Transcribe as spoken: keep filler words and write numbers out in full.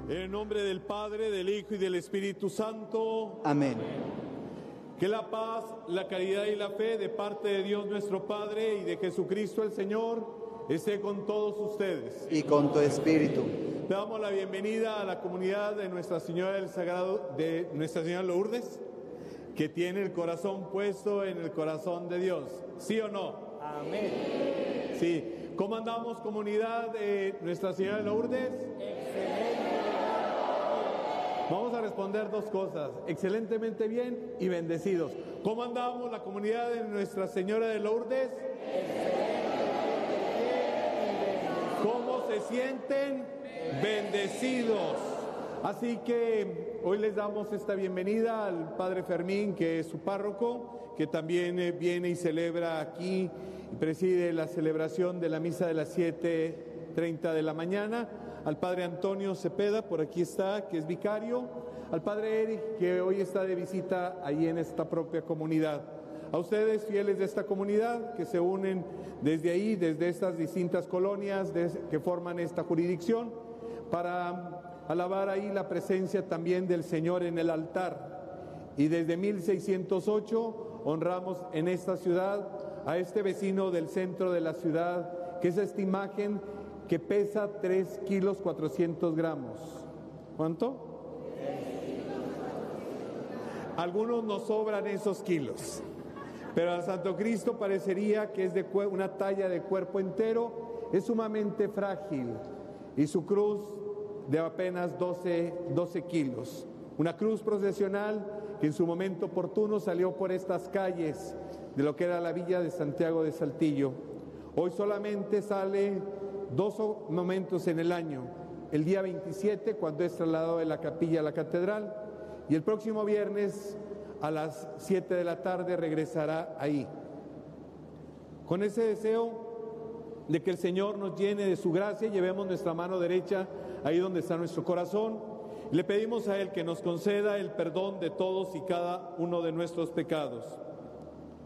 En el nombre del Padre, del Hijo y del Espíritu Santo. Amén. Que la paz, la caridad y la fe de parte de Dios nuestro Padre y de Jesucristo el Señor esté con todos ustedes. Y con tu espíritu. Le damos la bienvenida a la comunidad de Nuestra Señora del Sagrado, de Nuestra Señora Lourdes, que tiene el corazón puesto en el corazón de Dios. ¿Sí o no? Amén. Sí. ¿Cómo andamos, comunidad de Nuestra Señora de Lourdes? Excelente. Vamos a responder dos cosas, excelentemente bien y bendecidos. ¿Cómo andamos la comunidad de Nuestra Señora de Lourdes? ¿Cómo se sienten? Bendecidos. Así que hoy les damos esta bienvenida al Padre Fermín, que es su párroco, que también viene y celebra aquí y preside la celebración de la misa de las siete treinta de la mañana. Al Padre Antonio Cepeda, por aquí está, que es vicario, al Padre Eric, que hoy está de visita ahí en esta propia comunidad. A ustedes, fieles de esta comunidad, que se unen desde ahí, desde estas distintas colonias de, que forman esta jurisdicción, para alabar ahí la presencia también del Señor en el altar. Y desde mil seiscientos ocho honramos en esta ciudad a este vecino del centro de la ciudad, que es esta imagen que pesa tres kilos cuatrocientos gramos. ¿Cuánto? Algunos nos sobran esos kilos, pero al Santo Cristo parecería que es de una talla de cuerpo entero, es sumamente frágil, y su cruz de apenas doce, doce kilos. Una cruz procesional que en su momento oportuno salió por estas calles de lo que era la villa de Santiago de Saltillo. Hoy solamente sale dos momentos en el año, el día veintisiete, cuando es trasladado de la capilla a la catedral, y el próximo viernes a las siete de la tarde regresará ahí. Con ese deseo de que el Señor nos llene de su gracia, llevemos nuestra mano derecha ahí donde está nuestro corazón, y le pedimos a Él que nos conceda el perdón de todos y cada uno de nuestros pecados.